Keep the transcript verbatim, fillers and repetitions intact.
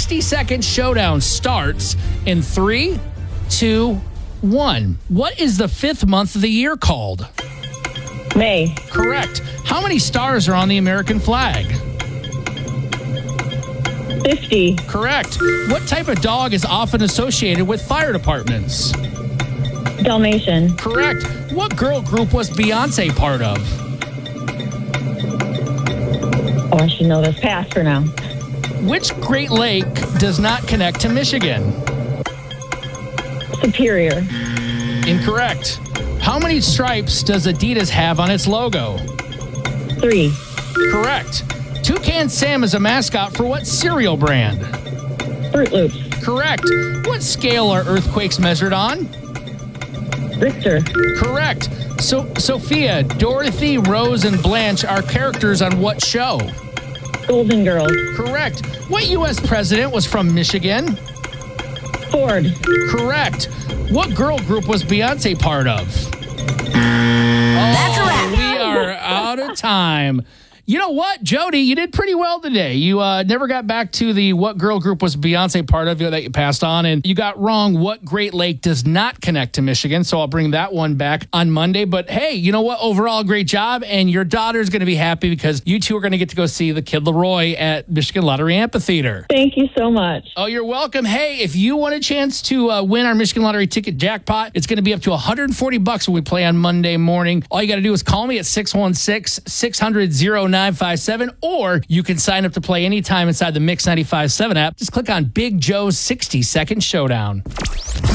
sixty-second showdown starts in three, two, one. What is the fifth month of the year called? May. Correct. How many stars are on the American flag? fifty. Correct. What type of dog is often associated with fire departments? Dalmatian. Correct. What girl group was Beyonce part of? Oh, I should know this. Pass for now. Which Great Lake does not connect to Michigan? Superior. Incorrect. How many stripes does Adidas have on its logo? Three. Correct. Toucan Sam is a mascot for what cereal brand? Fruit Loops. Correct. What scale are earthquakes measured on? Richter. Correct. So, Sophia, Dorothy, Rose, and Blanche are characters on what show? Golden Girls. Correct. What U S president was from Michigan? Ford. Correct. What girl group was Beyonce part of? That's a wrap. We are out of time. You know what, Jody, you did pretty well today. You uh, never got back to the what girl group was Beyonce part of that you passed on, and you got wrong what Great Lake does not connect to Michigan, so I'll bring that one back on Monday. But hey, you know what? Overall, great job, and your daughter's going to be happy because you two are going to get to go see the Kid Leroy at Michigan Lottery Amphitheater. Thank you so much. Oh, you're welcome. Hey, if you want a chance to uh, win our Michigan Lottery ticket jackpot, it's going to be up to one hundred forty bucks when we play on Monday morning. All you got to do is call me at six one six, six hundred, oh nine five seven, or you can sign up to play anytime inside the Mix ninety-five point seven app. Just click on Big Joe's sixty-second Showdown.